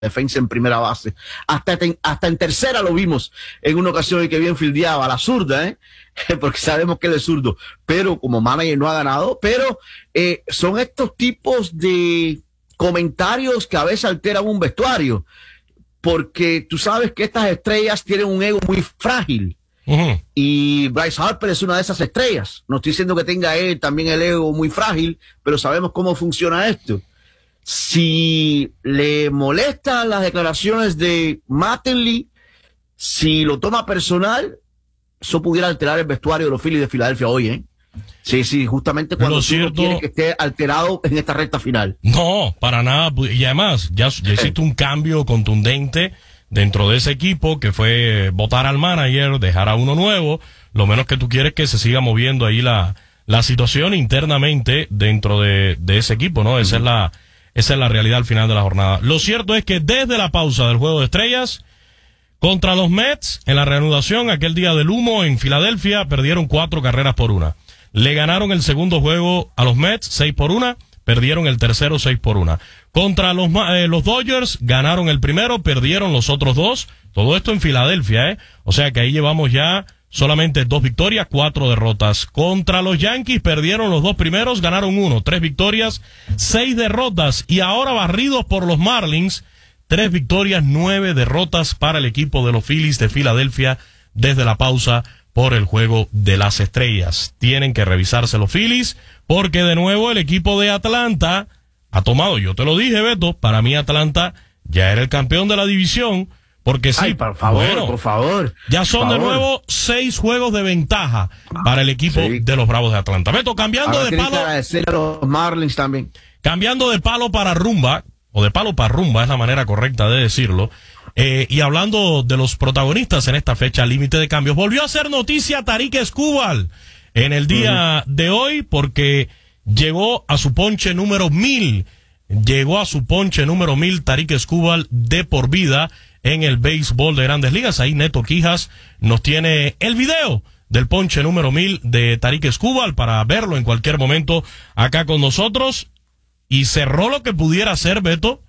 defensa en primera base. Hasta en tercera lo vimos en una ocasión en que bien fildeaba, a la zurda, porque sabemos que él es zurdo, pero como manager no ha ganado. Pero son estos tipos de comentarios que a veces alteran un vestuario, porque tú sabes que estas estrellas tienen un ego muy frágil. Y Bryce Harper es una de esas estrellas. No estoy diciendo que tenga él también el ego muy frágil, pero sabemos cómo funciona esto. Si le molestan las declaraciones de Mattingly, si lo toma personal, eso pudiera alterar el vestuario de los Phillies de Filadelfia hoy, Sí, justamente cuando tú no quieres que esté alterado en esta recta final. No, para nada. Y además, ya existe un cambio contundente dentro de ese equipo, que fue votar al manager, dejar a uno nuevo. Lo menos que tú quieres que se siga moviendo ahí la situación internamente dentro de ese equipo, ¿no? Esa es la realidad al final de la jornada. Lo cierto es que desde la pausa del Juego de Estrellas contra los Mets, en la reanudación aquel día del humo en Filadelfia, perdieron 4-1. Le ganaron el segundo juego a los Mets 6-1, perdieron el tercero 6-1. Contra los Dodgers, ganaron el primero, perdieron los otros dos. Todo esto en Filadelfia, O sea que ahí llevamos ya solamente 2 victorias, 4 derrotas. Contra los Yankees, perdieron los 2 primeros, ganaron 1, 3 victorias, 6 derrotas. Y ahora barridos por los Marlins, 3 victorias, 9 derrotas para el equipo de los Phillies de Filadelfia desde la pausa por el Juego de las Estrellas. Tienen que revisarse los Phillies, porque de nuevo el equipo de Atlanta ha tomado, yo te lo dije, Beto, para mí Atlanta ya era el campeón de la división, porque sí, por favor, ya son de nuevo 6 juegos de ventaja para el equipo de los Bravos de Atlanta. Beto, cambiando de palo, agradecer a los Marlins también. Cambiando de palo para rumba, o de palo para rumba es la manera correcta de decirlo. Y hablando de los protagonistas en esta fecha límite de cambios, volvió a ser noticia Tarik Skubal en el día de hoy, porque llegó a su ponche número 1000. Llegó a su ponche número 1000 Tarik Skubal de por vida en el béisbol de Grandes Ligas. Ahí Neto Quijas nos tiene el video del ponche número 1000 de Tarik Skubal para verlo en cualquier momento acá con nosotros. Y cerró lo que pudiera ser, Beto,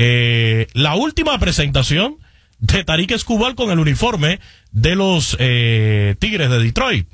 la última presentación de Tarik Skubal con el uniforme de los Tigres de Detroit.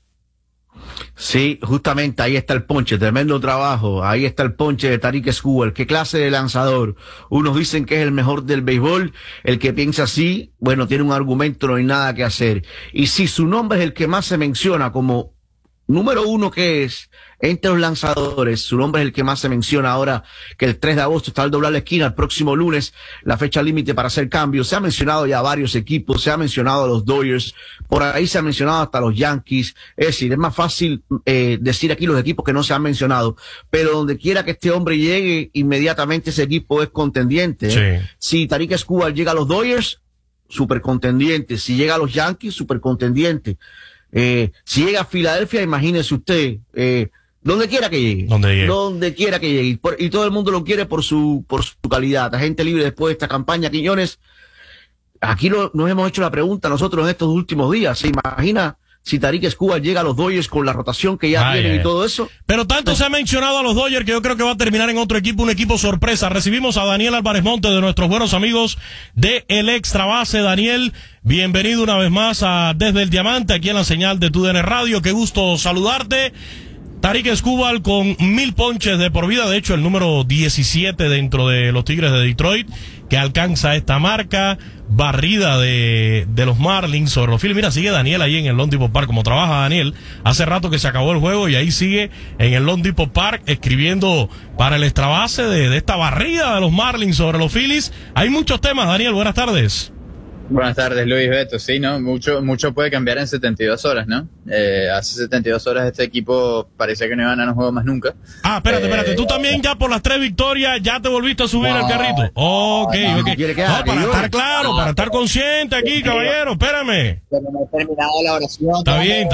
Sí, justamente ahí está el ponche, tremendo trabajo. Ahí está el ponche de Tarik Skubal. Qué clase de lanzador. Unos dicen que es el mejor del béisbol. El que piensa así, bueno, tiene un argumento, no hay nada que hacer. Y si su nombre es el que más se menciona como número 1, que es entre los lanzadores, su nombre es el que más se menciona ahora que el 3 de agosto está al doblar la esquina, el próximo lunes, la fecha límite para hacer cambios. Se ha mencionado ya varios equipos, se ha mencionado a los Dodgers, por ahí se ha mencionado hasta los Yankees. Es decir, es más fácil decir aquí los equipos que no se han mencionado, pero donde quiera que este hombre llegue, inmediatamente ese equipo es contendiente. Sí. Si Tarik Skubal llega a los Dodgers, súper contendiente. Si llega a los Yankees, súper contendiente. Si llega a Filadelfia, imagínese usted, donde quiera que llegue. Donde quiera que llegue. Y todo el mundo lo quiere por su calidad. Agente libre después de esta campaña, Quiñones. Aquí nos hemos hecho la pregunta nosotros en estos últimos días. ¿Se imagina si Tarik Skubal llega a los Dodgers con la rotación que ya tienen y todo eso? Pero tanto se ha mencionado a los Dodgers que yo creo que va a terminar en otro equipo, un equipo sorpresa. Recibimos a Daniel Álvarez Monte, de nuestros buenos amigos de El Extra Base. Daniel, bienvenido una vez más a Desde el Diamante, aquí en la señal de TUDN Radio. Qué gusto saludarte. Tarik Skubal con 1000 ponches de por vida, de hecho el número 17 dentro de los Tigres de Detroit, que alcanza esta marca, barrida de los Marlins sobre los Phillies. Mira, sigue Daniel ahí en el Lone Depot Park, como trabaja Daniel, hace rato que se acabó el juego y ahí sigue en el Lone Depot Park escribiendo para el Extra Base de esta barrida de los Marlins sobre los Phillies. Hay muchos temas, Daniel, buenas tardes. Buenas tardes, Luis, Beto. Sí, ¿no? Mucho puede cambiar en 72 horas, ¿no? Hace 72 horas este equipo parecía que no iba a ganar un juego más nunca. Espérate. Tú también ya por las 3 victorias ya te volviste a subir al carrito. Ok. Para estar claro, para estar consciente aquí, caballero, espérame. Pero no he terminado la oración. Está bien.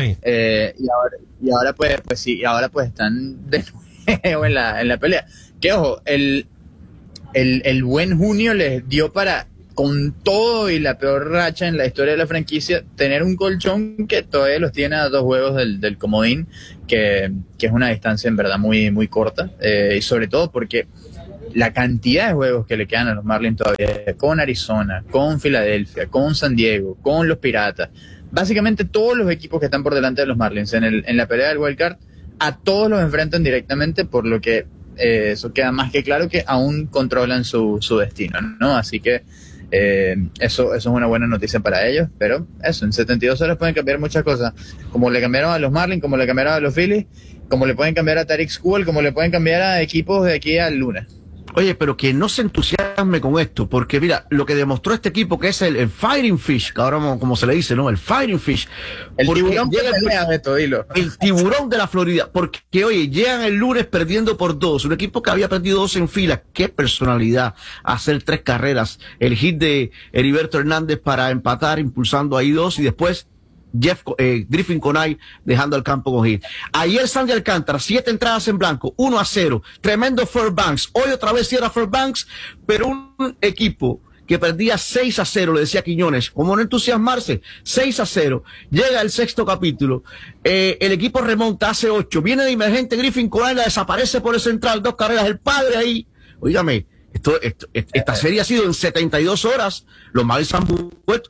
Y ahora pues están de nuevo en la pelea. Que ojo, el buen junio les dio para, con todo y la peor racha en la historia de la franquicia, tener un colchón que todavía los tiene a 2 juegos del comodín, que es una distancia en verdad muy, muy corta, y sobre todo porque la cantidad de juegos que le quedan a los Marlins todavía, con Arizona, con Filadelfia, con San Diego, con los Piratas, básicamente todos los equipos que están por delante de los Marlins en la pelea del wild card, a todos los enfrentan directamente, por lo que eso queda más que claro que aún controlan su destino, ¿no? Así que eso es una buena noticia para ellos, pero eso, en 72 horas pueden cambiar muchas cosas, como le cambiaron a los Marlins, como le cambiaron a los Phillies, como le pueden cambiar a Tarik Skubal, como le pueden cambiar a equipos de aquí al lunes. Oye, pero que no se entusiasme con esto, porque mira, lo que demostró este equipo, que es el Fighting Fish, que ahora como se le dice, ¿no? El Fighting Fish. El tiburón de Beto, dilo. El tiburón de la Florida, porque oye, llegan el lunes perdiendo por 2, un equipo que había perdido 2 en fila. Qué personalidad, hacer 3 carreras, el hit de Heriberto Hernández para empatar, impulsando ahí 2, y después Griffin Conay dejando el campo con hit. Ayer Sandy Alcántara, 7 entradas en blanco, 1-0, tremendo Fairbanks. Hoy otra vez cierra Fairbanks, pero un equipo que perdía 6-0, le decía Quiñones, como no entusiasmarse, 6-0, llega el 6º capítulo, el equipo remonta, hace 8, viene de emergente Griffin Conay, la desaparece por el central, 2 carreras, el padre ahí, oígame, esta serie ha sido en 72 horas, los Marlins han vuelto,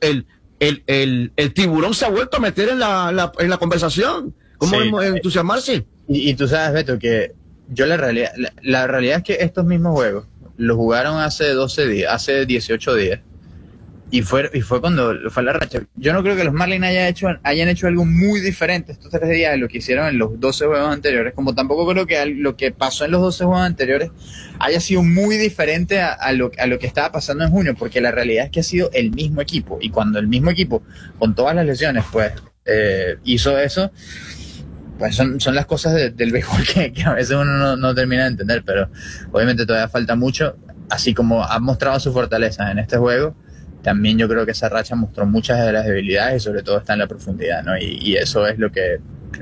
el tiburón se ha vuelto a meter en la conversación. ¿Cómo sí, entusiasmarse? Y tú sabes, Beto, que yo la realidad es que estos mismos juegos los jugaron hace 12 días, hace 18 días. Y fue cuando fue la racha. Yo no creo que los Marlins hayan hecho algo muy diferente estos 3 días de lo que hicieron en los 12 juegos anteriores, como tampoco creo que lo que pasó en los 12 juegos anteriores haya sido muy diferente a lo que estaba pasando en junio, porque la realidad es que ha sido el mismo equipo, y cuando el mismo equipo, con todas las lesiones, pues hizo eso, pues son las cosas del béisbol que a veces uno no termina de entender, pero obviamente todavía falta mucho, así como ha mostrado sus fortalezas en este juego. También yo creo que esa racha mostró muchas de las debilidades, y sobre todo está en la profundidad, ¿no? Y eso es lo que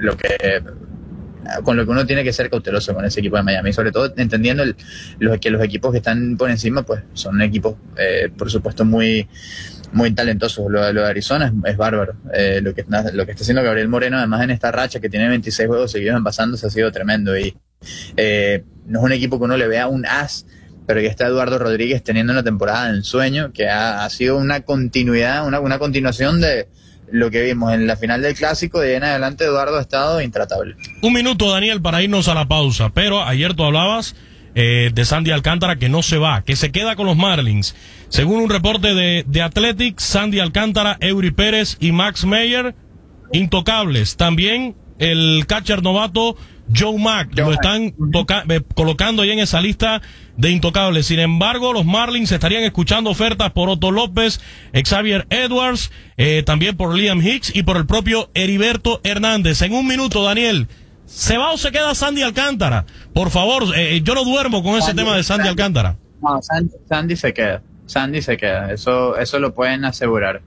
con lo que uno tiene que ser cauteloso con ese equipo de Miami, sobre todo entendiendo que los equipos que están por encima pues son equipos por supuesto muy muy talentosos. Lo de Arizona es bárbaro, lo que está haciendo Gabriel Moreno, además en esta racha que tiene 26 juegos seguidos envasándose, ha sido tremendo, y no es un equipo que uno le vea un as, pero que está Eduardo Rodríguez teniendo una temporada de ensueño que ha sido una continuidad, una continuación de lo que vimos en la final del Clásico. De ahí en adelante Eduardo ha estado intratable. Un minuto, Daniel, para irnos a la pausa, pero ayer tú hablabas de Sandy Alcántara, que no se va, que se queda con los Marlins. Según un reporte de Athletics, Sandy Alcántara, Eury Pérez y Max Meyer, intocables. También el catcher novato Joe Mack, lo están colocando ahí en esa lista de intocables. Sin embargo, los Marlins estarían escuchando ofertas por Otto López, Xavier Edwards, también por Liam Hicks y por el propio Heriberto Hernández. En un minuto, Daniel, ¿se va o se queda Sandy Alcántara? Por favor, yo no duermo con ese tema de Sandy Alcántara. No, Sandy se queda. Sandy se queda. Eso lo pueden asegurar.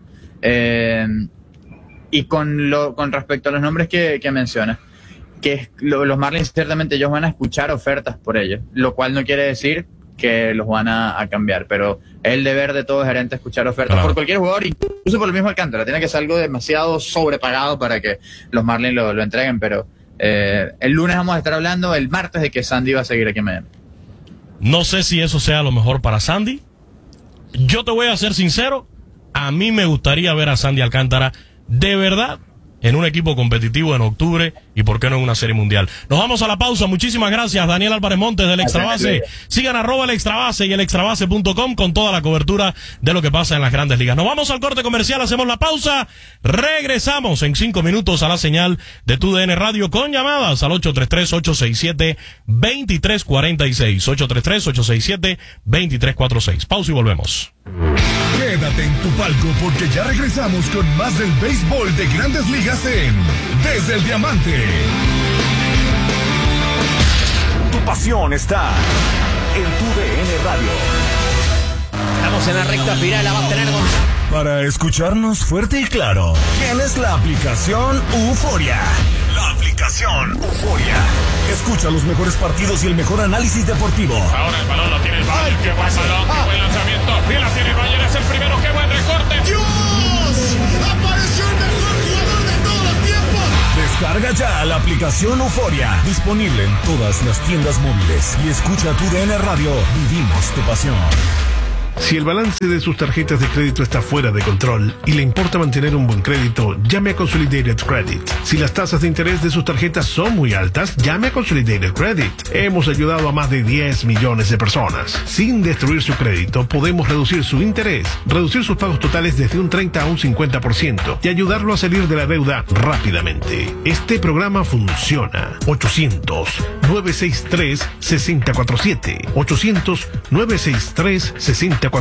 Y con respecto a los nombres que mencionas, que los Marlins ciertamente ellos van a escuchar ofertas por ellos, lo cual no quiere decir que los van a cambiar, pero es el deber de todo gerente escuchar ofertas por cualquier jugador, incluso por el mismo Alcántara. Tiene que ser algo demasiado sobrepagado para que los Marlins lo entreguen, pero el lunes vamos a estar hablando, el martes, de que Sandy va a seguir aquí en Miami. No sé si eso sea lo mejor para Sandy. Yo te voy a ser sincero, a mí me gustaría ver a Sandy Alcántara de verdad en un equipo competitivo en octubre, y por qué no en una serie mundial. Nos vamos a la pausa. Muchísimas gracias, Daniel Álvarez Montes del Extrabase. Sigan @ el Extrabase y el extrabase.com con toda la cobertura de lo que pasa en las grandes ligas. Nos vamos al corte comercial, hacemos la pausa, regresamos en 5 minutos a la señal de TUDN Radio con llamadas al 833-867-2346, 833-867-2346. Pausa y volvemos. Quédate en tu palco porque ya regresamos con más del béisbol de Grandes Ligas en Desde el Diamante. Tu pasión está en TUDN Radio. Estamos en la recta final, la va a tener Para escucharnos fuerte y claro, tienes la aplicación Euforia. La aplicación Euforia. Escucha los mejores partidos y el mejor análisis deportivo. Ahora el balón lo tiene el Valle. ¡Qué buen balón! ¡Qué buen lanzamiento! ¡Y la tiene el Valle! ¡Es el primero! ¡Qué buen recorte! ¡Dios! ¡Apareció el mejor jugador de todos los tiempos! Descarga ya ya la aplicación Euforia, disponible en todas las tiendas móviles. Y escucha tu DN Radio, vivimos tu pasión. Si el balance de sus tarjetas de crédito está fuera de control y le importa mantener un buen crédito, llame a Consolidated Credit. Si las tasas de interés de sus tarjetas son muy altas, llame a Consolidated Credit. Hemos ayudado a más de 10 millones de personas. Sin destruir su crédito, podemos reducir su interés, reducir sus pagos totales desde un 30 a un 50% y ayudarlo a salir de la deuda rápidamente. Este programa funciona. 800-963-6047. 800-963-6047.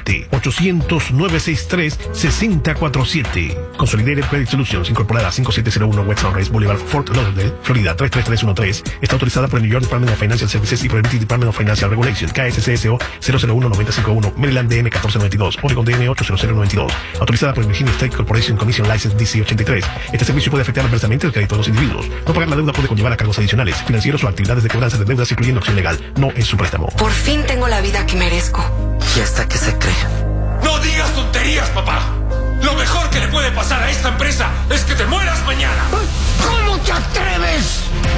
800-963-6047. Consolidated Credit Solutions, incorporada 5701 West Sunrise Boulevard, Fort Lauderdale, Florida 33313. Está autorizada por el New York Department of Financial Services y por el British Department of Financial Regulation. KSCSO 001-951, Maryland DM 1492, Oregon DM 80092. Autorizada por el Virginia State Corporation Commission License DC 83. Este servicio puede afectar adversamente el crédito de los individuos. No pagar la deuda puede conllevar a cargos adicionales, financieros o actividades de cobranza de deudas, incluyendo acción legal. No es su préstamo. Por fin tengo la vida que merezco. Y hasta que se cree. ¡No digas tonterías, papá! Lo mejor que le puede pasar a esta empresa es que te mueras mañana. ¿Cómo te atreves?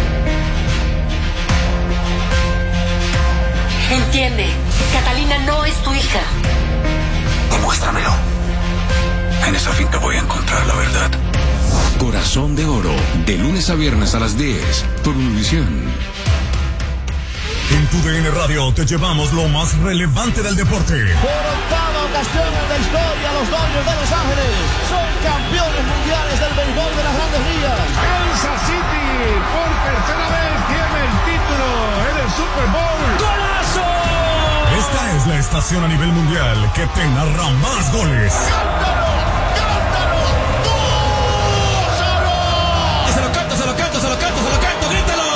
Entiende, Catalina no es tu hija. Demuéstramelo. En esa finca voy a encontrar la verdad. Corazón de Oro, de lunes a viernes a las 10, por Univisión. En tu DN Radio te llevamos lo más relevante del deporte. Por octava ocasión en la historia, los Dodgers de Los Ángeles son campeones mundiales del béisbol de las Grandes Ligas. Kansas City por tercera vez tiene el título en el Super Bowl. ¡Golazo! Esta es la estación a nivel mundial que te narra más goles. ¡Cántalo! ¡Cántalo! ¡Gózalo! ¡Se lo canto, se lo canto, se lo canto, se lo canto! ¡Grítalo!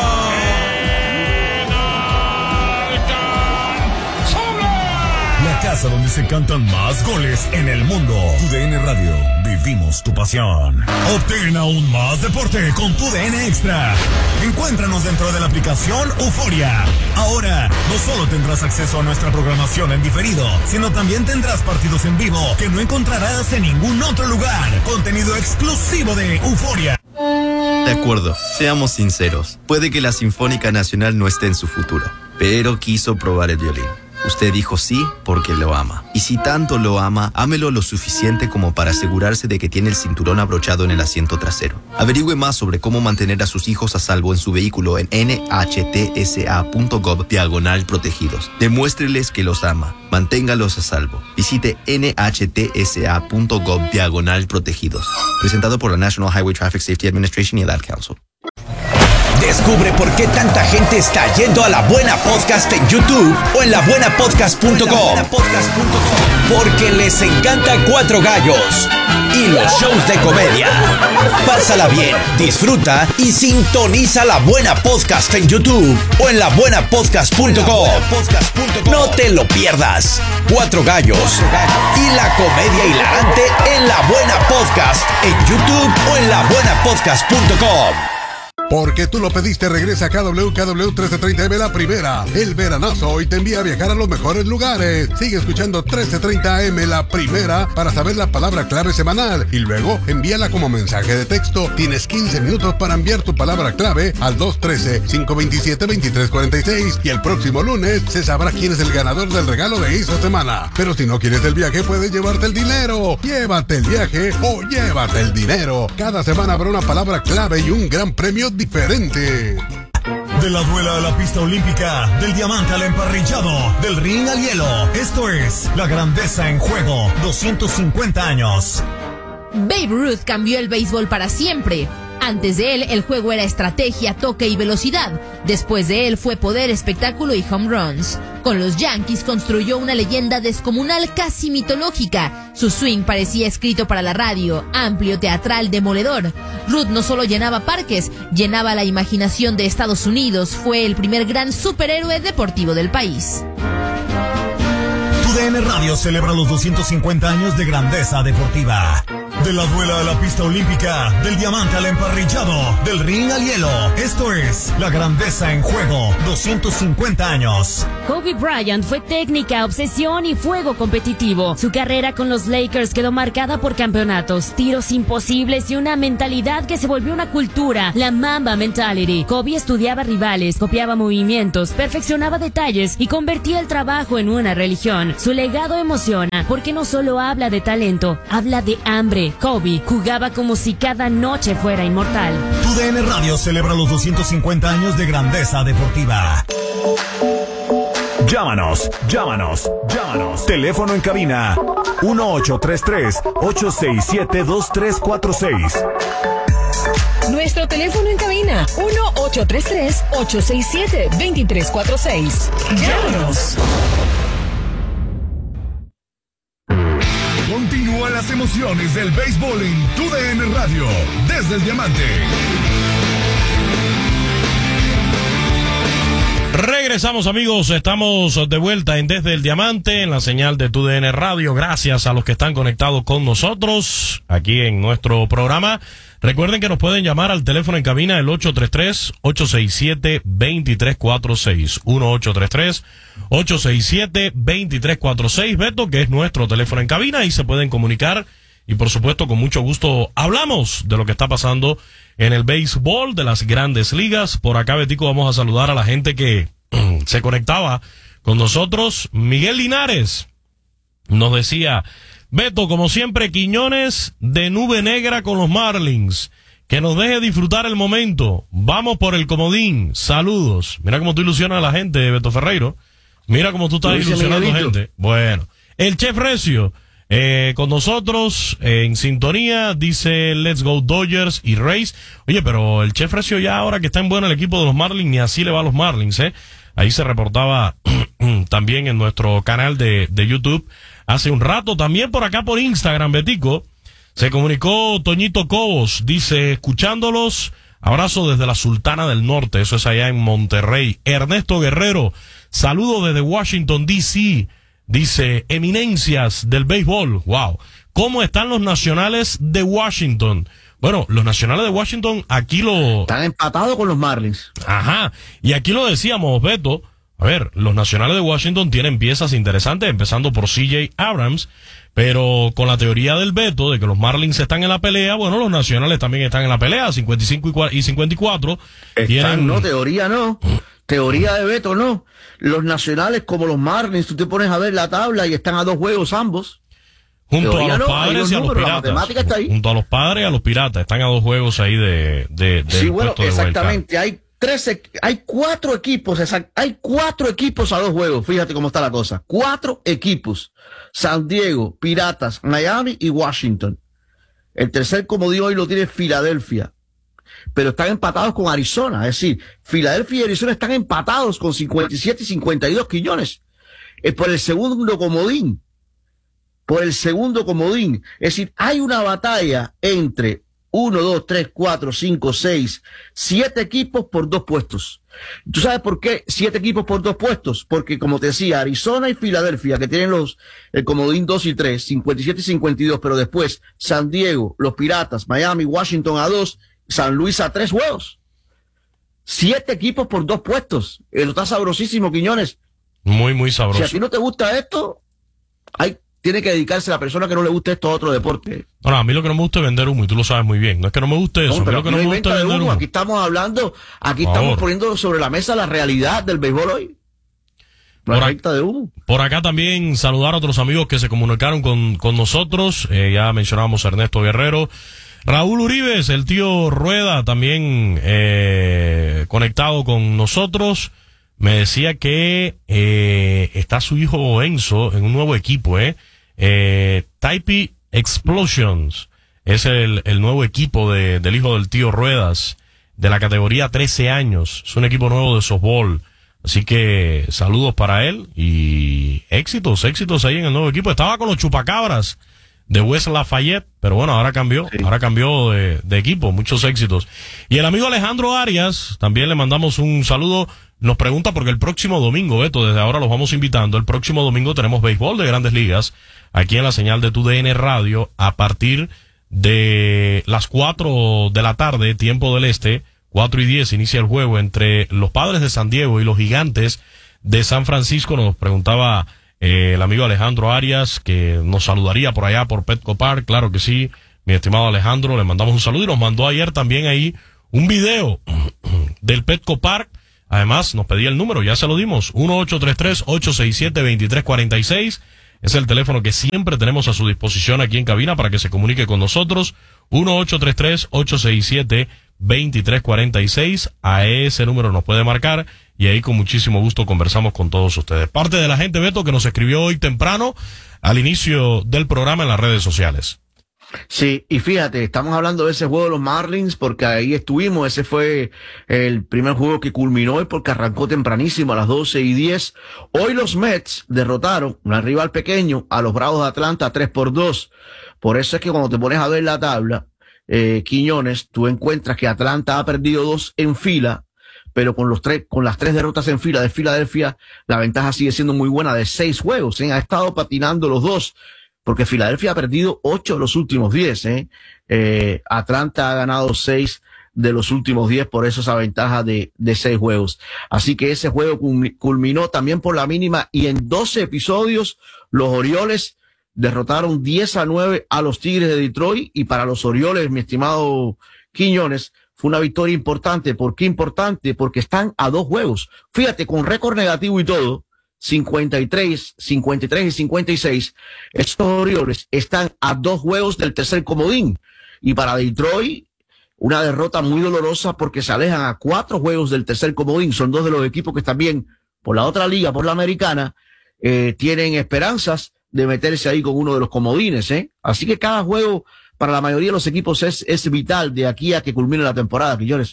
La casa donde se cantan más goles en el mundo. Tu DN Radio, vivimos tu pasión. Obtén aún más deporte con tu DN Extra. Encuéntranos dentro de la aplicación Euforia. Ahora, no solo tendrás acceso a nuestra programación en diferido, sino también tendrás partidos en vivo que no encontrarás en ningún otro lugar. Contenido exclusivo de Euforia. De acuerdo, seamos sinceros. Puede que la Sinfónica Nacional no esté en su futuro, pero quiso probar el violín. Usted dijo sí porque lo ama. Y si tanto lo ama, ámelo lo suficiente como para asegurarse de que tiene el cinturón abrochado en el asiento trasero. Averigüe más sobre cómo mantener a sus hijos a salvo en su vehículo en nhtsa.gov/protegidos. Demuéstreles que los ama. Manténgalos a salvo. Visite nhtsa.gov/protegidos. Presentado por la National Highway Traffic Safety Administration y el Ad Council. Descubre por qué tanta gente está yendo a La Buena Podcast en YouTube o en labuenapodcast.com. Porque les encanta Cuatro Gallos y los shows de comedia. Pásala bien, disfruta y sintoniza La Buena Podcast en YouTube o en labuenapodcast.com. No te lo pierdas. Cuatro Gallos y la comedia hilarante en La Buena Podcast en YouTube o en labuenapodcast.com. Porque tú lo pediste, regresa a KW 1330M La Primera. El veranazo hoy te envía a viajar a los mejores lugares. Sigue escuchando 1330M La Primera para saber la palabra clave semanal y luego envíala como mensaje de texto. Tienes 15 minutos para enviar tu palabra clave al 213-527-2346 y el próximo lunes se sabrá quién es el ganador del regalo de esa semana. Pero si no quieres el viaje, puedes llevarte el dinero. Llévate el viaje o llévate el dinero. Cada semana habrá una palabra clave y un gran premio diferente. De la duela a la pista olímpica, del diamante al emparrillado, del ring al hielo. Esto es La Grandeza en Juego, 250 años. Babe Ruth cambió el béisbol para siempre. Antes de él, el juego era estrategia, toque y velocidad. Después de él fue poder, espectáculo y home runs. Con los Yankees construyó una leyenda descomunal, casi mitológica. Su swing parecía escrito para la radio, amplio, teatral, demoledor. Ruth no solo llenaba parques, llenaba la imaginación de Estados Unidos. Fue el primer gran superhéroe deportivo del país. Tu TUDN Radio celebra los 250 años de grandeza deportiva. De la duela a la pista olímpica, del diamante al emparrillado, del ring al hielo. Esto es La Grandeza en Juego, 250 años. Kobe Bryant fue técnica, obsesión y fuego competitivo. Su carrera con los Lakers quedó marcada por campeonatos, tiros imposibles y una mentalidad que se volvió una cultura, la Mamba Mentality. Kobe estudiaba rivales, copiaba movimientos, perfeccionaba detalles y convertía el trabajo en una religión. Su legado emociona porque no solo habla de talento, habla de hambre. Kobe jugaba como si cada noche fuera inmortal. TUDN Radio celebra los 250 años de grandeza deportiva. Llámanos. Teléfono en cabina 1833-867-2346. Nuestro teléfono en cabina 1833-867-2346. Llámanos. Continúan las emociones del béisbol en TUDN Radio, desde el Diamante. Regresamos, amigos, estamos de vuelta en Desde el Diamante, en la señal de TUDN Radio. Gracias a los que están conectados con nosotros aquí en nuestro programa. Recuerden que nos pueden llamar al teléfono en cabina el 833-867-2346, 1-833-867-2346, Beto, que es nuestro teléfono en cabina, y se pueden comunicar y por supuesto con mucho gusto hablamos de lo que está pasando en el béisbol de las grandes ligas. Por acá, Betico, vamos a saludar a la gente que se conectaba con nosotros. Miguel Linares nos decía: Beto, como siempre, Quiñones de nube negra con los Marlins. Que nos deje disfrutar el momento. Vamos por el comodín. Saludos. Mira cómo tú ilusionas a la gente, Beto Ferreiro. Mira cómo tú estás ilusionando gente. Bueno, el Chef Recio con nosotros en sintonía, dice Let's Go Dodgers y Rays. Oye, pero el Chef Recio ya ahora que está en bueno el equipo de los Marlins, ni así le va a los Marlins, Ahí se reportaba también en nuestro canal de YouTube hace un rato. También por acá por Instagram, Betico, se comunicó Toñito Cobos, dice, escuchándolos, abrazo desde la Sultana del Norte, eso es allá en Monterrey. Ernesto Guerrero, saludo desde Washington, D.C., dice, eminencias del béisbol. Wow. ¿Cómo están los Nacionales de Washington? Bueno, los Nacionales de Washington aquí están empatados con los Marlins. Ajá. Y aquí lo decíamos, Beto. A ver, los Nacionales de Washington tienen piezas interesantes, empezando por C.J. Abrams, pero con la teoría del Beto de que los Marlins están en la pelea, bueno, los Nacionales también están en la pelea, 55 y 54. No, teoría no. Teoría de Beto no. Los Nacionales como los Marlins, tú te pones a ver la tabla y están a 2 juegos ambos. Junto a los Padres y a los Piratas. Junto a los Padres y a los Piratas. Están a 2 juegos ahí de sí, bueno, exactamente. Hay 4 equipos, hay 4 equipos a 2 juegos. Fíjate cómo está la cosa. 4 equipos. San Diego, Piratas, Miami y Washington. El tercer comodín hoy lo tiene Filadelfia. Pero están empatados con Arizona. Es decir, Filadelfia y Arizona están empatados con 57 y 52 Quiñones. Por el segundo comodín. Es decir, hay una batalla entre 1, 2, 3, 4, 5, 6, 7 equipos por 2 puestos. ¿Tú sabes por qué 7 equipos por 2 puestos? Porque, como te decía, Arizona y Filadelfia, que tienen el comodín 2 y 3, 57 y 52, pero después San Diego, los Piratas, Miami, Washington a 2, San Luis a 3 juegos. 7 equipos por 2 puestos. Eso está sabrosísimo, Quiñones. Muy, muy sabroso. Si a ti no te gusta esto, tiene que dedicarse a la persona que no le guste esto a otro deporte. No, a mí lo que no me gusta es vender humo, y tú lo sabes muy bien. No es que no me guste eso, pero lo que no me gusta es vender humo. Aquí estamos hablando, estamos poniendo sobre la mesa la realidad del béisbol hoy. Por acá también saludar a otros amigos que se comunicaron con nosotros. Ya mencionábamos a Ernesto Guerrero. Raúl Uribes, el tío Rueda, también conectado con nosotros. Me decía que está su hijo Enzo en un nuevo equipo, Taipei Explosions. Es el nuevo equipo del hijo del tío Ruedas, de la categoría 13 años. Es un equipo nuevo de softball. Así que saludos para él y éxitos ahí en el nuevo equipo. Estaba con los Chupacabras de West Lafayette, pero bueno, ahora cambió de equipo. Muchos éxitos. Y el amigo Alejandro Arias, también le mandamos un saludo. nos pregunta porque el próximo domingo, Beto, desde ahora los vamos invitando, el próximo domingo tenemos béisbol de Grandes Ligas aquí en la señal de TUDN Radio a partir de las 4 de la tarde, tiempo del este, 4:10 inicia el juego entre los Padres de San Diego y los Gigantes de San Francisco. Nos preguntaba el amigo Alejandro Arias que nos saludaría por allá por Petco Park. Claro que sí, mi estimado Alejandro, le mandamos un saludo y nos mandó ayer también ahí un video del Petco Park. Además, nos pedía el número, ya se lo dimos, 1-833-867-2346. Es el teléfono que siempre tenemos a su disposición aquí en cabina para que se comunique con nosotros. 1-833-867-2346. A ese número nos puede marcar y ahí con muchísimo gusto conversamos con todos ustedes. Parte de la gente, Beto, que nos escribió hoy temprano al inicio del programa en las redes sociales. Sí, y fíjate, estamos hablando de ese juego de los Marlins porque ahí estuvimos, ese fue el primer juego que culminó hoy porque arrancó tempranísimo a las 12:10. Hoy los Mets derrotaron, un rival pequeño, a los Bravos de Atlanta 3-2. Por eso es que cuando te pones a ver la tabla, Quiñones, tú encuentras que Atlanta ha perdido 2 en fila, pero con las 3 derrotas en fila de Filadelfia, la ventaja sigue siendo muy buena de 6 juegos, Ha estado patinando los dos. Porque Filadelfia ha perdido 8 de los últimos 10, Atlanta ha ganado 6 de los últimos 10, por eso esa ventaja de 6 juegos. Así que ese juego culminó también por la mínima y en 12 episodios los Orioles derrotaron 10-9 a los Tigres de Detroit y para los Orioles, mi estimado Quiñones, fue una victoria importante. ¿Por qué importante? Porque están a 2 juegos. Fíjate, con récord negativo y todo, 53 y 56, estos Orioles están a 2 juegos del tercer comodín. Y para Detroit, una derrota muy dolorosa porque se alejan a 4 juegos del tercer comodín. Son 2 de los equipos que también, por la otra liga, por la americana, tienen esperanzas de meterse ahí con uno de los comodines, Así que cada juego, para la mayoría de los equipos, es vital de aquí a que culmine la temporada, Quillones.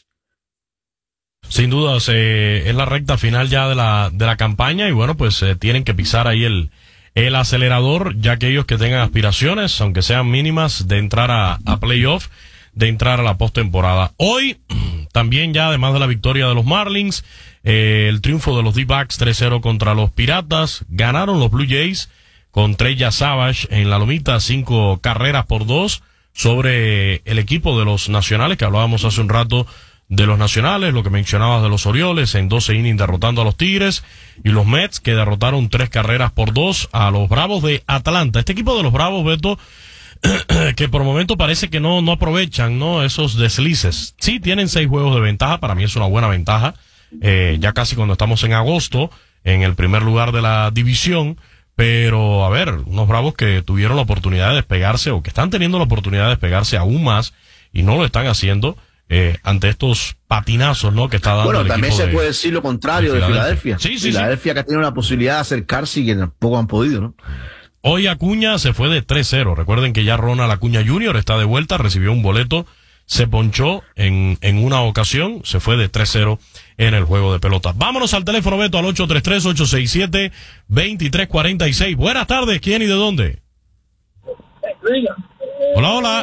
Sin duda, es la recta final ya de la campaña y bueno, pues tienen que pisar ahí el acelerador, ya que ellos que tengan aspiraciones, aunque sean mínimas, de entrar a playoff, de entrar a la postemporada. Hoy, también ya además de la victoria de los Marlins, el triunfo de los D-Backs 3-0 contra los Piratas, ganaron los Blue Jays con Trey Savage en la lomita, 5 carreras por 2 sobre el equipo de los Nacionales, que hablábamos hace un rato de los Nacionales, lo que mencionabas de los Orioles en 12 innings derrotando a los Tigres y los Mets que derrotaron 3 carreras por 2 a los Bravos de Atlanta. Este equipo de los Bravos, Beto, que por momento parece que no aprovechan, esos deslices. Sí, tienen 6 juegos de ventaja, para mí es una buena ventaja, ya casi cuando estamos en agosto, en el primer lugar de la división, pero a ver, unos Bravos que tuvieron la oportunidad de despegarse o que están teniendo la oportunidad de despegarse aún más y no lo están haciendo. Ante estos patinazos, que está dando el también equipo se puede decir lo contrario de Filadelfia. Sí, Filadelfia que ha tenido la posibilidad de acercarse y que tampoco han podido, Hoy Acuña se fue de 3-0. Recuerden que ya Ronald Acuña Jr. está de vuelta, recibió un boleto, se ponchó en una ocasión, se fue de 3-0 en el juego de pelota. Vámonos al teléfono, Beto, al 833-867-2346. Buenas tardes, ¿quién y de dónde? Hola.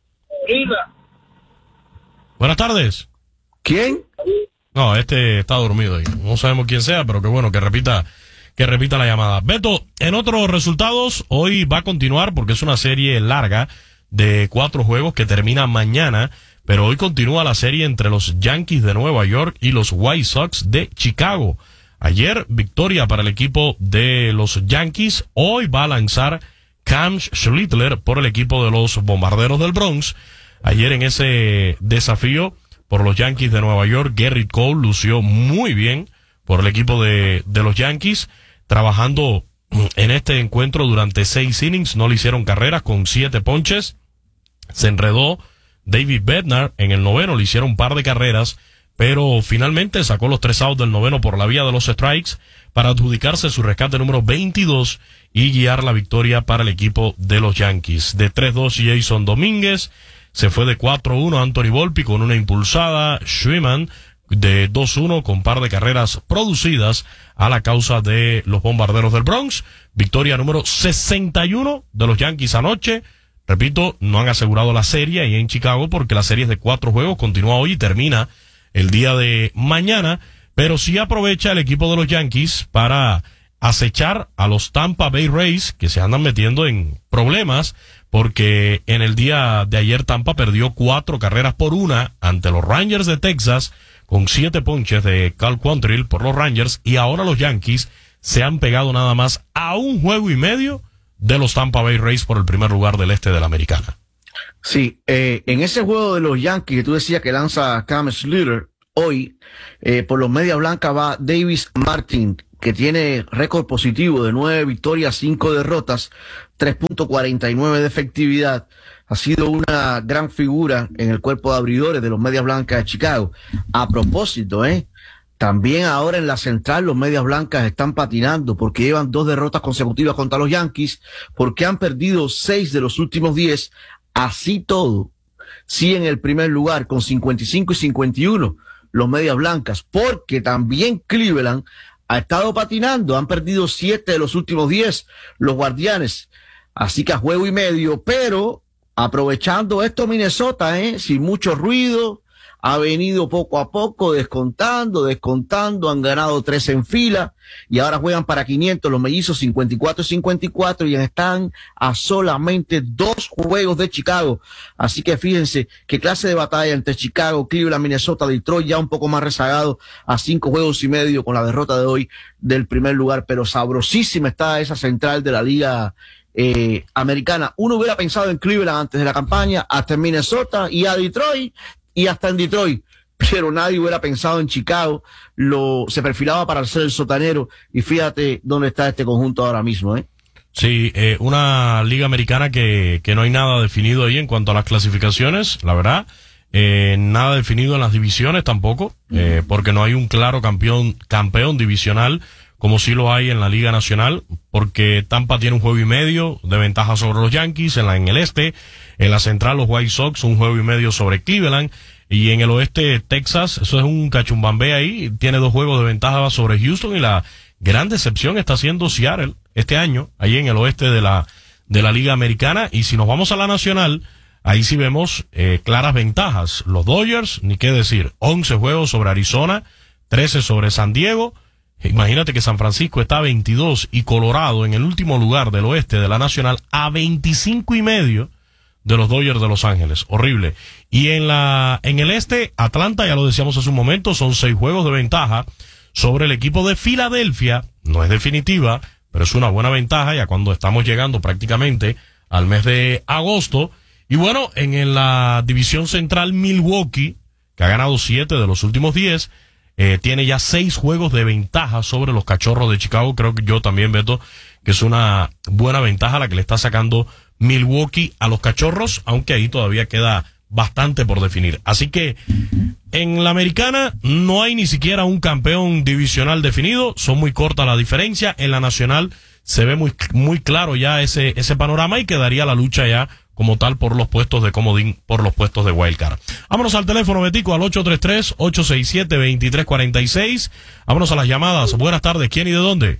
Buenas tardes. ¿Quién? No, este está dormido ahí. No sabemos quién sea, pero que bueno, que repita la llamada. Beto, en otros resultados, hoy va a continuar porque es una serie larga de 4 juegos que termina mañana, pero hoy continúa la serie entre los Yankees de Nueva York y los White Sox de Chicago. Ayer, victoria para el equipo de los Yankees. Hoy va a lanzar Cam Schlittler por el equipo de los Bombarderos del Bronx. Ayer en ese desafío por los Yankees de Nueva York, Gerrit Cole lució muy bien por el equipo de los Yankees, trabajando en este encuentro durante 6 innings, no le hicieron carreras con 7 ponches, se enredó David Bednar en el noveno, le hicieron un par de carreras, pero finalmente sacó los 3 outs del noveno por la vía de los strikes para adjudicarse su rescate número 22 y guiar la victoria para el equipo de los Yankees. De 3-2 Jason Domínguez, se fue de 4-1 Anthony Volpi con una impulsada, Schwiman de 2-1 con par de carreras producidas a la causa de los Bombarderos del Bronx. Victoria número 61 de los Yankees anoche. Repito, no han asegurado la serie ahí en Chicago porque la serie es de 4 juegos, continúa hoy y termina el día de mañana, pero sí aprovecha el equipo de los Yankees para acechar a los Tampa Bay Rays, que se andan metiendo en problemas, porque en el día de ayer Tampa perdió 4-1 ante los Rangers de Texas, con 7 ponches de Cal Quantrill por los Rangers, y ahora los Yankees se han pegado nada más a 1 juego y medio de los Tampa Bay Rays por el primer lugar del este de la Americana. Sí, en ese juego de los Yankees que tú decías que lanza Cam Schlitter, hoy por los Medias Blancas va Davis Martin, que tiene récord positivo de 9 victorias, 5 derrotas, 3.49 de efectividad. Ha sido una gran figura en el cuerpo de abridores de los Medias Blancas de Chicago. A propósito, también ahora en la central los Medias Blancas están patinando porque llevan 2 derrotas consecutivas contra los Yankees, porque han perdido 6 de los últimos 10. Así todo, sí en el primer lugar con 55 y 51 los Medias Blancas, porque también Cleveland ha estado patinando, han perdido 7 de los últimos 10 los Guardianes, así que a juego y medio, pero aprovechando esto Minnesota, sin mucho ruido, ha venido poco a poco descontando, han ganado 3 en fila, y ahora juegan para 500 los mellizos 54-54, y están a solamente 2 juegos de Chicago, así que fíjense qué clase de batalla entre Chicago, Cleveland, Minnesota, Detroit, ya un poco más rezagado a 5 juegos y medio con la derrota de hoy del primer lugar, pero sabrosísima está esa central de la liga americana. Uno hubiera pensado en Cleveland antes de la campaña, hasta en Minnesota y a Detroit, y hasta en Detroit, pero nadie hubiera pensado en Chicago, se perfilaba para ser el sotanero, y fíjate dónde está este conjunto ahora mismo, Sí, una liga americana que no hay nada definido ahí en cuanto a las clasificaciones, la verdad, nada definido en las divisiones tampoco, porque no hay un claro campeón divisional, como sí lo hay en la Liga Nacional, porque Tampa tiene 1 juego y medio de ventaja sobre los Yankees en el este, en la central los White Sox 1 juego y medio sobre Cleveland, y en el oeste Texas, eso es un cachumbambé ahí, tiene 2 juegos de ventaja sobre Houston, y la gran decepción está siendo Seattle este año, ahí en el oeste de la Liga Americana. Y si nos vamos a la Nacional, ahí sí vemos claras ventajas. Los Dodgers, ni qué decir, 11 juegos sobre Arizona, 13 sobre San Diego. Imagínate que San Francisco está a 22 y Colorado en el último lugar del oeste de la Nacional a 25 y medio de los Dodgers de Los Ángeles. Horrible. Y en el este, Atlanta, ya lo decíamos hace un momento, son 6 juegos de ventaja sobre el equipo de Filadelfia. No es definitiva, pero es una buena ventaja ya cuando estamos llegando prácticamente al mes de agosto. Y bueno, en la división central, Milwaukee, que ha ganado 7 de los últimos 10, tiene ya 6 juegos de ventaja sobre los Cachorros de Chicago. Creo que yo también, Beto, que es una buena ventaja la que le está sacando Milwaukee a los Cachorros, aunque ahí todavía queda bastante por definir. Así que en la Americana no hay ni siquiera un campeón divisional definido, son muy cortas la diferencia. En la Nacional se ve muy claro ya ese panorama, y quedaría la lucha ya como tal por los puestos de comodín, por los puestos de wildcard. Vámonos al teléfono, Betico, al 833-867-2346. Vámonos a las llamadas. Buenas tardes, ¿quién y de dónde?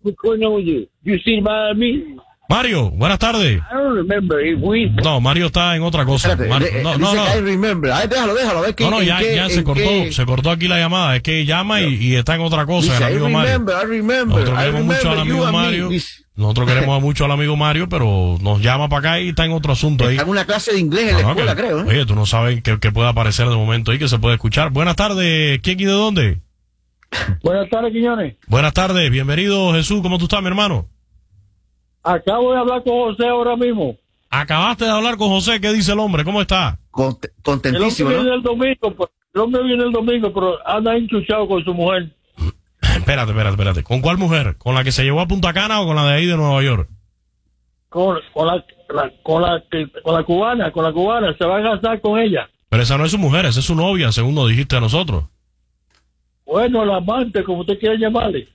Mario, buenas tardes. No, Mario está en otra cosa. Espérate, I remember. Ay, déjalo. Ya se cortó aquí la llamada. Es que llama y está en otra cosa. Dice, el amigo Mario. Nosotros queremos mucho al amigo Mario. Nosotros queremos mucho al amigo Mario, pero nos llama para acá y está en otro asunto ahí. Está en una clase de inglés en la escuela, creo. Oye, tú no sabes qué puede aparecer de momento ahí, que se puede escuchar. Buenas tardes, ¿quién y de dónde? Buenas tardes, Quiñones. Buenas tardes, bienvenido, Jesús. ¿Cómo tú estás, mi hermano? Acabo de hablar con José ahora mismo. Acabaste de hablar con José, ¿qué dice el hombre? ¿Cómo está? Contentísimo, el hombre viene el domingo, pero anda enchuchado con su mujer. Espérate. ¿Con cuál mujer? ¿Con la que se llevó a Punta Cana o con la de ahí de Nueva York? Con la cubana, se va a casar con ella. Pero esa no es su mujer, esa es su novia, según nos dijiste a nosotros. Bueno, la amante, como usted quiera llamarle.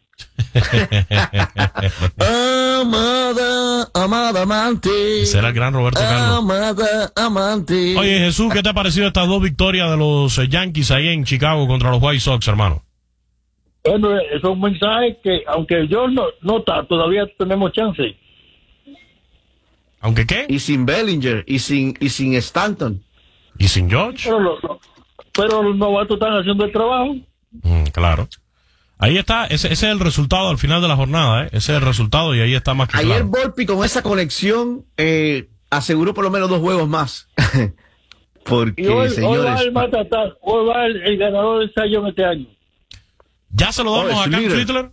Amada amante. Será el gran Roberto Carlos. Amada amante. Oye, Jesús, ¿qué te ha parecido estas 2 victorias de los Yankees ahí en Chicago contra los White Sox, hermano? Bueno, es un mensaje que, aunque yo no todavía tenemos chance. ¿Aunque qué? Y sin Bellinger, y sin Stanton. ¿Y sin George? Pero los novatos están haciendo el trabajo. Claro. Ahí está, ese es el resultado al final de la jornada, Ese es el resultado y ahí está más que Ayer claro. Volpi con esa conexión aseguró por lo menos 2 juegos más. Porque, Y hoy señores... va el Matatán, hoy va el ganador del Cy Young este año. ¿Ya se lo damos a Cam Schlittler?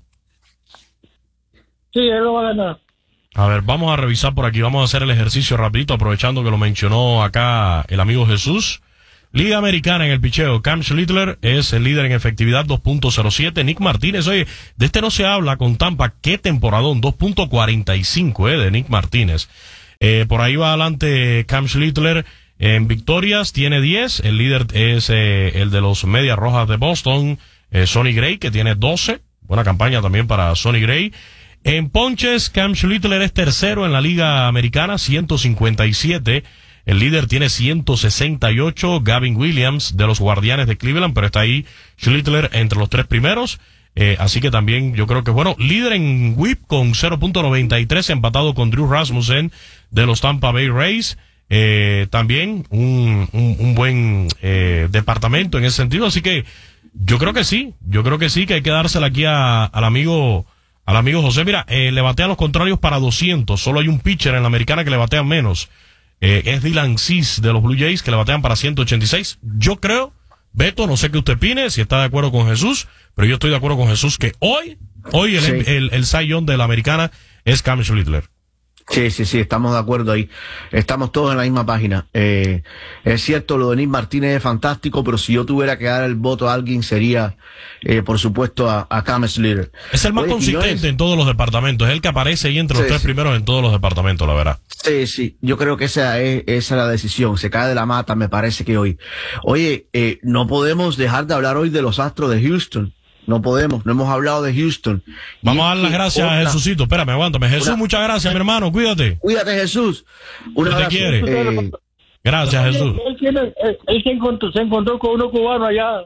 Sí, él lo va a ganar. A ver, vamos a revisar por aquí, vamos a hacer el ejercicio rapidito, aprovechando que lo mencionó acá el amigo Jesús. Liga Americana en el picheo, Cam Schlittler es el líder en efectividad, 2.07. Nick Martínez, oye, de este no se habla con Tampa, qué temporadón, 2.45 de Nick Martínez. Por ahí va adelante Cam Schlittler en victorias, tiene 10. El líder es el de los Medias Rojas de Boston, Sonny Gray, que tiene 12. Buena campaña también para Sonny Gray. En ponches, Cam Schlittler es tercero en la Liga Americana, 157. El líder tiene 168, Gavin Williams de los Guardianes de Cleveland, pero está ahí Schlittler entre los 3 primeros. Así que también yo creo que bueno. Líder en whip con 0.93, empatado con Drew Rasmussen de los Tampa Bay Rays. También un buen departamento en ese sentido. Así que yo creo que sí, que hay que dársela aquí al amigo José. Mira, le batean los contrarios para 200. Solo hay un pitcher en la Americana que le batean menos. Es Dylan Cease de los Blue Jays, que le batean para 186. Yo creo, Beto, no sé qué usted opine, si está de acuerdo con Jesús, pero yo estoy de acuerdo con Jesús que hoy el Cy Young de la Americana es Cam Schlittler. Sí, estamos de acuerdo ahí. Estamos todos en la misma página. Es cierto, lo de Nick Martínez es fantástico, pero si yo tuviera que dar el voto a alguien sería, por supuesto, a Cam Schlittler. Es el más consistente en todos los departamentos. Es el que aparece ahí entre los 3 primeros en todos los departamentos, la verdad. Sí. Yo creo que esa es la decisión. Se cae de la mata, me parece que hoy. Oye, no podemos dejar de hablar hoy de los Astros de Houston. No hemos hablado de Houston. Vamos a dar las gracias a Jesucito. Espérame, aguántame. Jesús, muchas gracias, mi hermano. Cuídate. Cuídate, Jesús. Un abrazo. Te quiere. Gracias, Jesús. Él se encontró con uno cubano allá.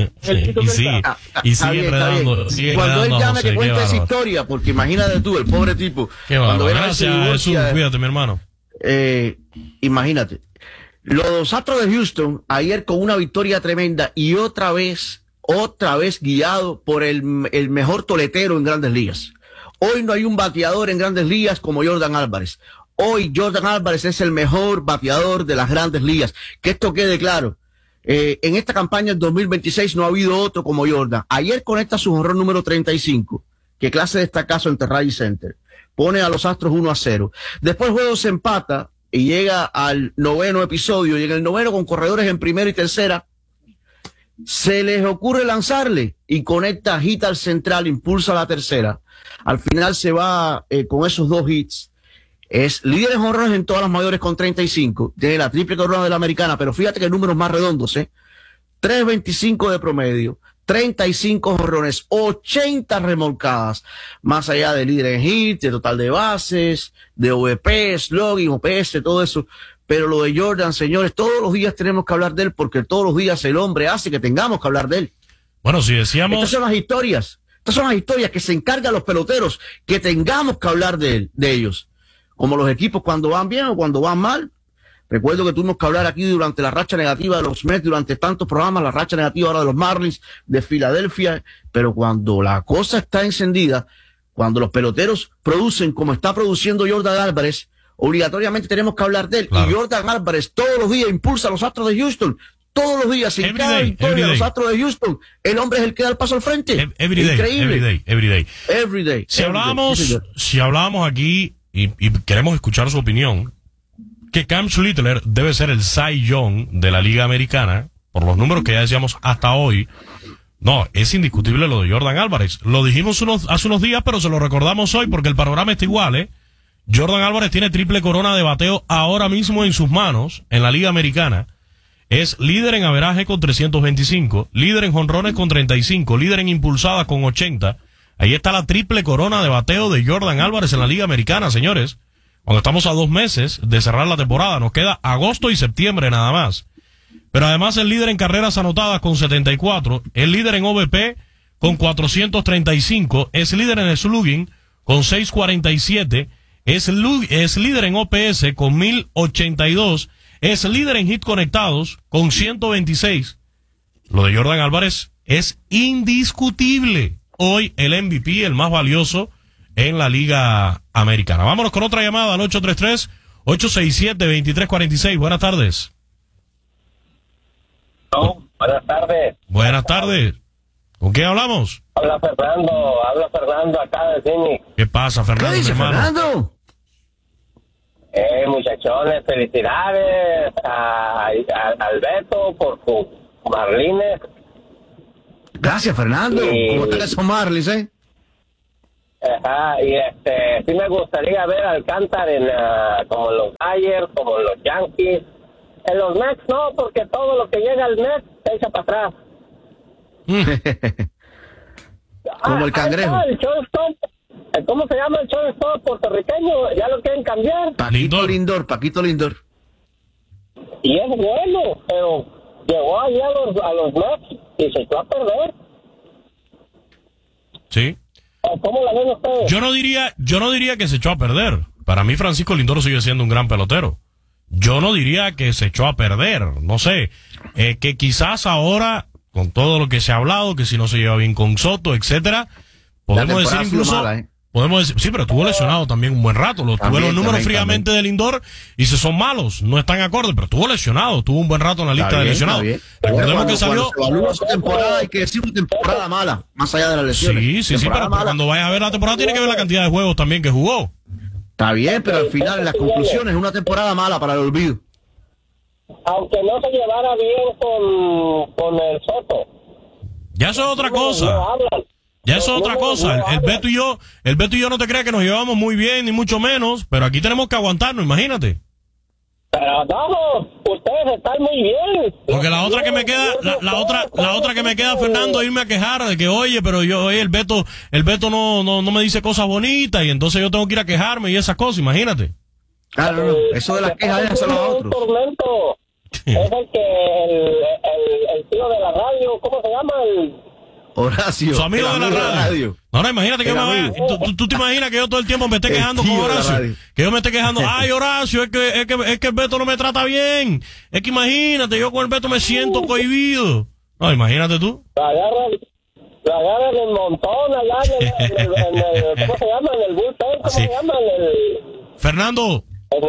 Y sigue enredando. Cuando él llame que cuente esa historia, porque imagínate tú, el pobre tipo. Gracias, Jesús. Cuídate, mi hermano. Imagínate. Los Astros de Houston, ayer con una victoria tremenda y otra vez guiado por el mejor toletero en Grandes Ligas. Hoy no hay un bateador en Grandes Ligas como Jordan Álvarez. Hoy Jordan Álvarez es el mejor bateador de las Grandes Ligas. Que esto quede claro. En esta campaña en 2026 no ha habido otro como Jordan. Ayer conecta su jonrón número 35. Qué clase de destacazo en Raleigh Center. Pone a los Astros 1-0. Después el juego se empata y llega al 9º episodio. Y en el 9º, con corredores en primera y tercera, se les ocurre lanzarle y conecta hit al central, impulsa a la tercera. Al final se va con esos 2 hits. Es líder en jonrones en todas las mayores con 35. Tiene la triple corona de la Americana, pero fíjate que números más redondos, 3.25 de promedio, 35 jonrones, 80 remolcadas, más allá de líder en hits, de total de bases, de OVP, slugging, OPS, todo eso. Pero lo de Jordan, señores, todos los días tenemos que hablar de él, porque todos los días el hombre hace que tengamos que hablar de él. Bueno, si decíamos... Estas son las historias que se encargan los peloteros, que tengamos que hablar de ellos. Como los equipos cuando van bien o cuando van mal. Recuerdo que tuvimos que hablar aquí durante la racha negativa de los Mets, durante tantos programas, la racha negativa ahora de los Marlins, de Filadelfia, pero cuando la cosa está encendida, cuando los peloteros producen como está produciendo Jordan Álvarez, obligatoriamente tenemos que hablar de él. Claro. Y Jordan Álvarez todos los días impulsa a los Astros de Houston. Todos los días, en cada victoria de los Astros de Houston, el hombre es el que da el paso al frente. Increíble. Every day. Si hablábamos aquí, y queremos escuchar su opinión, que Cam Schlittler debe ser el Cy Young de la Liga Americana, por los números que ya decíamos hasta hoy. No, es indiscutible lo de Jordan Álvarez. Lo dijimos hace unos días, pero se lo recordamos hoy porque el panorama está igual, Jordan Álvarez tiene triple corona de bateo ahora mismo en sus manos en la Liga Americana. Es líder en averaje con 325, líder en jonrones con 35, líder en impulsadas con 80. Ahí está la triple corona de bateo de Jordan Álvarez en la Liga Americana, señores. Cuando estamos a 2 meses de cerrar la temporada, nos queda agosto y septiembre nada más. Pero además el líder en carreras anotadas con 74, el líder en OVP con 435, es líder en slugging con 647, es líder en OPS con 1082, es líder en hit conectados con 126. Lo de Jordan Álvarez es indiscutible. hoy el MVP, el más valioso en la Liga Americana. Vámonos con otra llamada al 833-867-2346. Buenas tardes. Buenas tardes. Buenas tardes. ¿Con quién hablamos? Habla Fernando acá de Phoenix. ¿Qué pasa, Fernando? ¿Qué dice, hermano? Fernando? Muchachones, felicidades al Beto por sus Marlines. Gracias, Fernando. ¿Cómo están esos Marlins, Ajá, y sí me gustaría ver a Alcántara como en los Dodgers, como en los Yankees. En los Mets no, porque todo lo que llega al Mets se echa para atrás. Como el cangrejo. El shortstop, ¿cómo se llama el shortstop puertorriqueño? Ya lo quieren cambiar. Paquito Lindor. Y es bueno, pero llegó allí a los Mets y se echó a perder. Sí. ¿Cómo la ven ustedes? Yo no diría que se echó a perder. Para mí Francisco Lindor sigue siendo un gran pelotero. Yo no diría que se echó a perder. No sé, que quizás ahora, con todo lo que se ha hablado, que si no se lleva bien con Soto, etcétera, podemos decir incluso... Podemos decir, sí, pero estuvo lesionado también un buen rato. Tuve los números fríamente de Lindor y se son malos, no están acordes, pero estuvo lesionado, tuvo un buen rato en la lista de lesionados. Recordemos que salió. Cuando evalúa su temporada, hay que decir una temporada mala, más allá de las lesiones. Sí, pero cuando vayas a ver la temporada, tiene que ver la cantidad de juegos también que jugó. Está bien, pero al final, en las conclusiones, es una temporada mala para el olvido. Aunque no se llevara bien con el Soto. Ya eso es otra cosa. Ya eso es otra cosa. El Beto y yo no te creas que nos llevamos muy bien, ni mucho menos, pero aquí tenemos que aguantarnos, imagínate. Pero no, ustedes están muy bien. Porque la otra que me queda, la otra que me queda, Fernando, irme a quejar de que, oye, pero el Beto no me dice cosas bonitas y entonces yo tengo que ir a quejarme y esas cosas, imagínate. Claro, no. Eso de las quejas déjaselo a otros. Es el tío de la radio, ¿cómo se llama? Horacio. Su amigo de la radio. No, imagínate que tú te imaginas que yo todo el tiempo me esté quejando con Horacio. Que yo me esté quejando, ay, Horacio, es que el Beto no me trata bien. Es que imagínate, yo con el Beto me siento cohibido. No, imagínate tú. La agarran en montón allá en el ¿cómo se llama? En el bullpen, ¿cómo se llama? Fernando.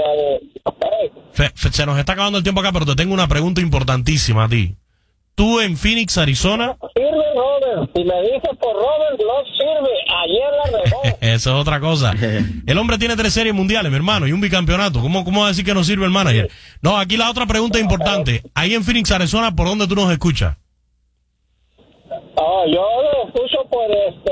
Se nos está acabando el tiempo acá, pero te tengo una pregunta importantísima a ti. Tú en Phoenix, Arizona. Sirve Robert. Si me dices por Robert, no sirve. Ayer la regó. Eso es otra cosa. El hombre tiene 3 series mundiales, mi hermano, y un bicampeonato. ¿Cómo va a decir que no sirve el manager? No, aquí la otra pregunta importante. Ahí en Phoenix, Arizona, ¿por dónde tú nos escuchas? Yo lo escucho por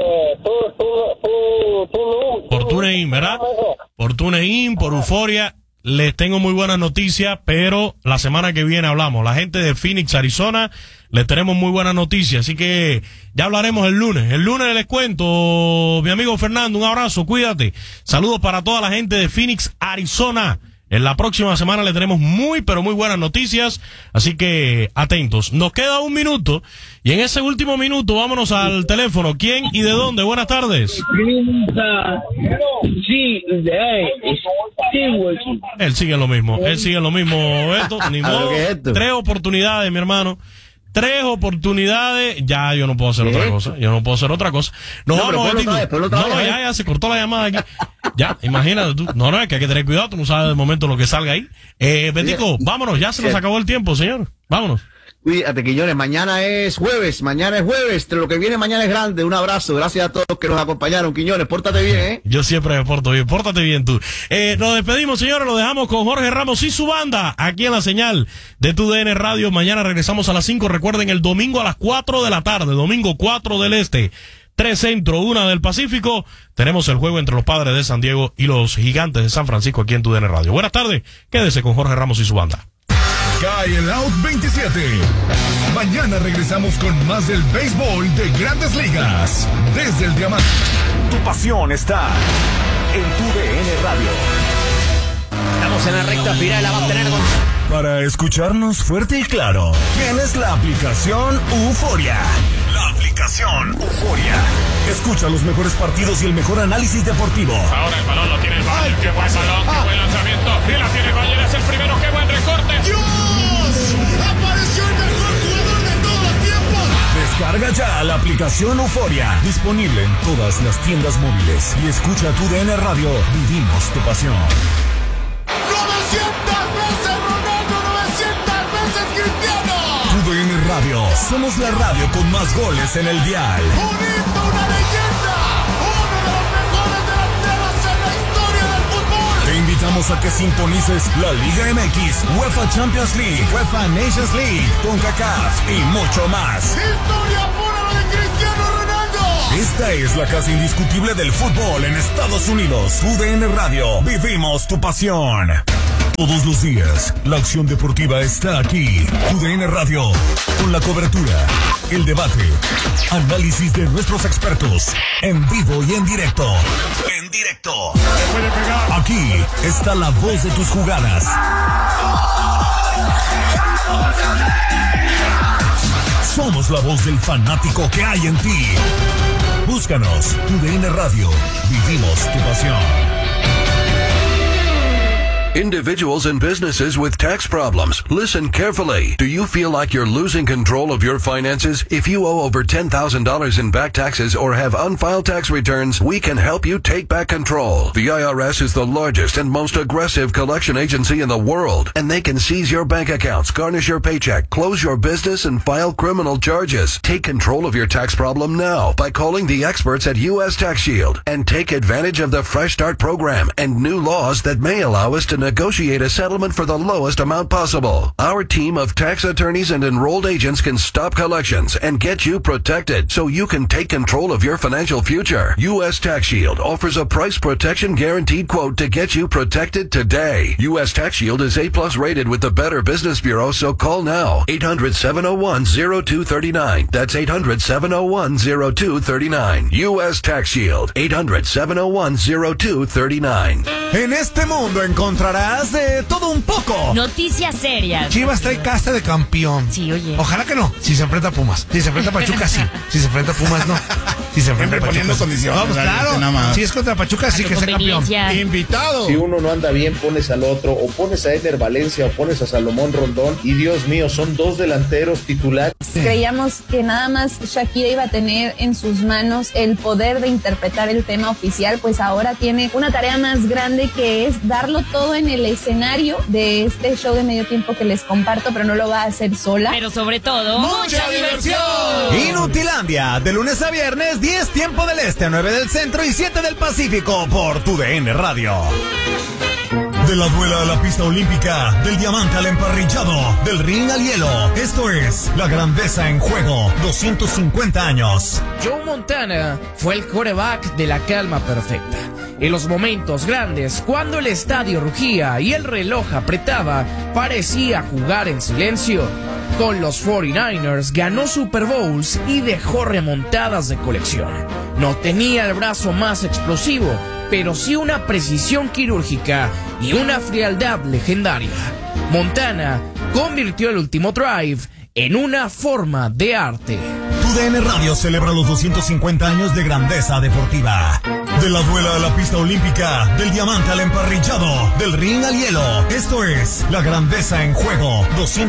por TuneIn, ¿verdad? Por TuneIn, por Euforia. Les tengo muy buenas noticias, pero la semana que viene hablamos. La gente de Phoenix, Arizona, les tenemos muy buenas noticias, así que ya hablaremos el lunes. El lunes les cuento, mi amigo Fernando, un abrazo, cuídate. Saludos para toda la gente de Phoenix, Arizona. En la próxima semana le tenemos muy, pero muy buenas noticias, así que atentos. Nos queda 1 minuto y en ese último minuto vámonos al teléfono. ¿Quién y de dónde? Buenas tardes. Él sigue en lo mismo, Beto, ni modo. 3 oportunidades, mi hermano. 3 oportunidades, ya yo no puedo hacer otra cosa. Nos vamos, ya se cortó la llamada aquí. Ya, imagínate tú. No, es que hay que tener cuidado, tú no sabes de momento lo que salga ahí. Betico, vámonos, ya se nos acabó el tiempo, señor. Vámonos. Cuídate, Quiñones, mañana es jueves, lo que viene mañana es grande. Un abrazo, gracias a todos los que nos acompañaron. Quiñones, pórtate bien, Yo siempre me porto bien, pórtate bien tú. Nos despedimos, señores, lo dejamos con Jorge Ramos y su banda, aquí en la señal de TUDN Radio. Mañana regresamos a las 5, recuerden, el domingo a las 4 de la tarde, domingo 4 del Este, 3 Centro, 1 del Pacífico, tenemos el juego entre los Padres de San Diego y los Gigantes de San Francisco aquí en TUDN Radio. Buenas tardes, quédese con Jorge Ramos y su banda. Cae el Out 27. Mañana regresamos con más del béisbol de Grandes Ligas. Desde el Diamante. Tu pasión está en TUDN Radio. Estamos en la recta final, la va a tener con... Para escucharnos fuerte y claro, tienes la aplicación Euforia. La aplicación Euforia. Escucha los mejores partidos y el mejor análisis deportivo. Ahora el balón lo tiene el Bayern. Qué buen balón, qué buen lanzamiento. Y la tiene el Bayern, es el primero. Qué buen recorte. ¡Dios! ¡Apareció el mejor jugador de todos los tiempos! Descarga ya la aplicación Euforia, disponible en todas las tiendas móviles. Y escucha tu DN Radio, vivimos tu pasión. 900 veces Ronaldo, 900 veces Cristiano. Tu DN Radio, somos la radio con más goles en el dial. Un hito, una leyenda, uno de los mejores delanteros en la historia del fútbol. Te invitamos a que sintonices la Liga MX, UEFA Champions League, UEFA Nations League, CONCACAF y mucho más. Historia pura la de Cristiano Ronaldo. Esta es la casa indiscutible del fútbol en Estados Unidos. UDN Radio, vivimos tu pasión. Todos los días, la acción deportiva está aquí. UDN Radio, con la cobertura, el debate, análisis de nuestros expertos, en vivo y en directo. En directo. Aquí está la voz de tus jugadas. Somos la voz del fanático que hay en ti. Búscanos, UDN Radio, vivimos tu pasión. Individuals and businesses with tax problems. Listen carefully. Do you feel like you're losing control of your finances? If you owe over $10,000 in back taxes or have unfiled tax returns, we can help you take back control. The IRS is the largest and most aggressive collection agency in the world, and they can seize your bank accounts, garnish your paycheck, close your business, and file criminal charges. Take control of your tax problem now by calling the experts at U.S. Tax Shield and take advantage of the Fresh Start program and new laws that may allow us to negotiate a settlement for the lowest amount possible. Our team of tax attorneys and enrolled agents can stop collections and get you protected so you can take control of your financial future. U.S. Tax Shield offers a price protection guaranteed quote to get you protected today. U.S. Tax Shield is A+ rated with the Better Business Bureau, so call now. 800-701-0239. That's 800-701-0239. U.S. Tax Shield. 800-701-0239. En este mundo encontrarás de todo un poco. Noticias serias. Chivas trae casta de campeón. Sí, oye. Ojalá que no. Si se enfrenta a Pumas. Si se enfrenta a Pachuca, sí. Si se enfrenta a Pumas, no. Si se enfrenta a Pachuca, poniendo condiciones. No, pues claro. Si es contra Pachuca, sí que sea campeón. Invitado. Si uno no anda bien, pones al otro. O pones a Eder Valencia o pones a Salomón Rondón. Y Dios mío, son dos delanteros titulares. Creíamos que nada más Shakira iba a tener en sus manos el poder de interpretar el tema oficial. Pues ahora tiene una tarea más grande, que es darlo todo en el escenario de este show de medio tiempo que les comparto, pero no lo va a hacer sola. Pero sobre todo, ¡mucha diversión! Inutilandia, de lunes a viernes, 10 tiempo del este, 9 del centro y 7 del Pacífico, por tu DN Radio. De la duela a la pista olímpica, del diamante al emparrillado, del ring al hielo. Esto es la grandeza en juego, 250 años. Joe Montana fue el quarterback de la calma perfecta. En los momentos grandes, cuando el estadio rugía y el reloj apretaba, parecía jugar en silencio. Con los 49ers ganó Super Bowls y dejó remontadas de colección. No tenía el brazo más explosivo, pero sí una precisión quirúrgica y una frialdad legendaria. Montana convirtió el último drive en una forma de arte. Tu DN Radio celebra los 250 años de grandeza deportiva. De la duela a la pista olímpica, del diamante al emparrillado, del ring al hielo. Esto es la grandeza en juego,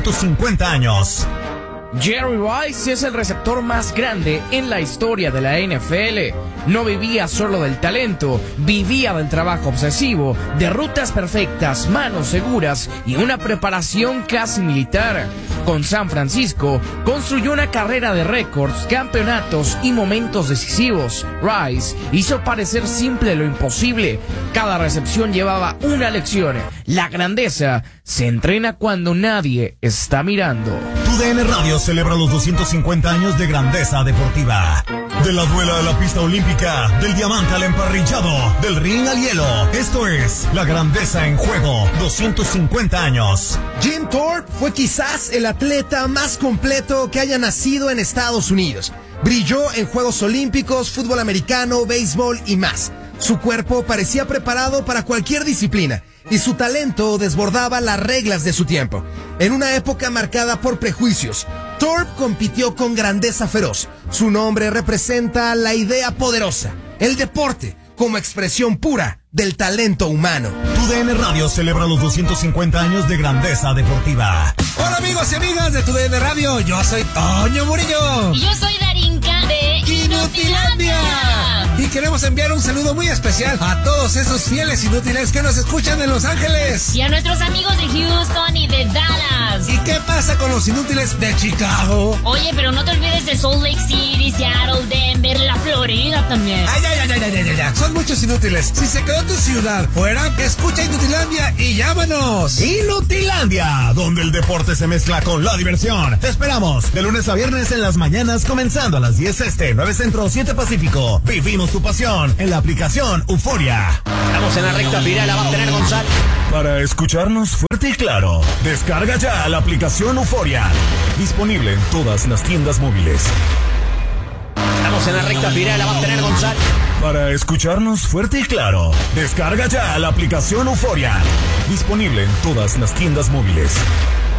250 años. Jerry Rice es el receptor más grande en la historia de la NFL. No vivía solo del talento, vivía del trabajo obsesivo, de rutas perfectas, manos seguras y una preparación casi militar. Con San Francisco, construyó una carrera de récords, campeonatos y momentos decisivos. Rice hizo parecer simple lo imposible. Cada recepción llevaba una lección. La grandeza se entrena cuando nadie está mirando. Tu DN Radio celebra los 250 años de grandeza deportiva. De la duela a la pista olímpica, del diamante al emparrillado, del ring al hielo. Esto es la grandeza en juego, 250 años. Jim Thorpe fue quizás el atleta más completo que haya nacido en Estados Unidos. Brilló en Juegos Olímpicos, fútbol americano, béisbol y más. Su cuerpo parecía preparado para cualquier disciplina y su talento desbordaba las reglas de su tiempo. En una época marcada por prejuicios, Thorpe compitió con grandeza feroz. Su nombre representa la idea poderosa, el deporte como expresión pura del talento humano. Tu DN Radio celebra los 250 años de grandeza deportiva. Hola amigos y amigas de Tu DN Radio, yo soy Toño Murillo. Y yo soy Darinka de Inutilandia. Y queremos enviar un saludo muy especial a todos esos fieles inútiles que nos escuchan en Los Ángeles. Y a nuestros amigos de Houston y de Dallas. ¿Y qué pasa con los inútiles de Chicago? Oye, pero no te olvides de Salt Lake City, Seattle, Denver, la Florida también. Ay. Son muchos inútiles. Si se quedó tu ciudad fuera, escucha Inutilandia y llámanos. Inutilandia, donde el deporte se mezcla con la diversión. Te esperamos de lunes a viernes en las mañanas, comenzando a las 10 este, 9 centro, 7 pacífico. Vivimos tu pasión en la aplicación Euforia. Estamos en la recta final, la va a tener Gonzalo. Para escucharnos fuerte y claro, descarga ya la aplicación Euforia. Disponible en todas las tiendas móviles. Estamos en la recta final, la va a tener Gonzalo. Para escucharnos fuerte y claro, descarga ya la aplicación Euforia. Disponible en todas las tiendas móviles.